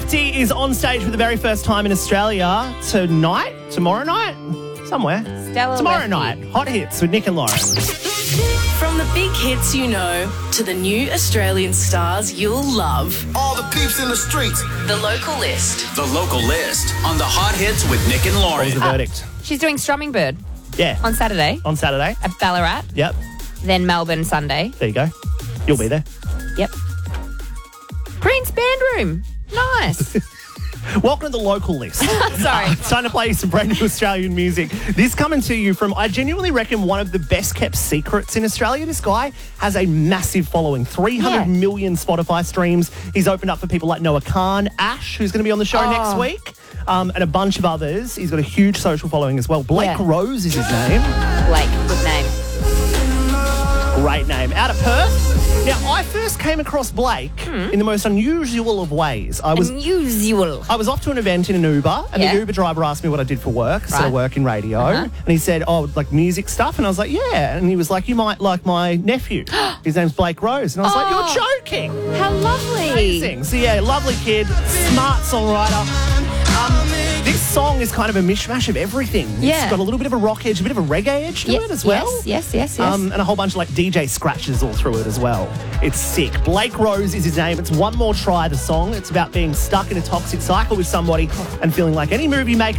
Lofty is on stage for the very first time in Australia tomorrow night, somewhere. Stella Tomorrow Lefty. night, Hot Hits with Nick and Lauren. From the big hits you know to the new Australian stars you'll love. All the peeps in the streets. The Local List. The Local List on the Hot Hits with Nick and What Lauren. was the verdict? She's doing Strumming Bird Yeah. on Saturday On Saturday. at Ballarat, Yep. then Melbourne Sunday. There you go. You'll be there. Yep. Prince Band Room. Nice. Welcome to the Local List. Sorry. It's time to play you some brand new Australian music. This coming to you from, I genuinely reckon, one of the best kept secrets in Australia. This guy has a massive following, 300 million Spotify streams. He's opened up for people like Noah Khan, Ash, who's going to be on the show next week, and a bunch of others. He's got a huge social following as well. Blake Rose is his name. Blake, good name. Great name. Out of Perth. Now, I first came across Blake in the most unusual of ways. I was Unusual. off to an event in an Uber, and the Uber driver asked me what I did for work. So I work in radio. And he said, like music stuff. And I was like, yeah. And he was like, you might like my nephew. His name's Blake Rose. And I was like, you're joking. How lovely. Amazing. So, yeah, lovely kid, smart songwriter. This song is kind of a mishmash of everything. Yeah. It's got a little bit of a rock edge, a bit of a reggae edge to it as well. Yes. And a whole bunch of like DJ scratches all through it as well. It's sick. Blake Rose is his name. It's One More Try, the song. It's about being stuck in a toxic cycle with somebody and feeling like any move you make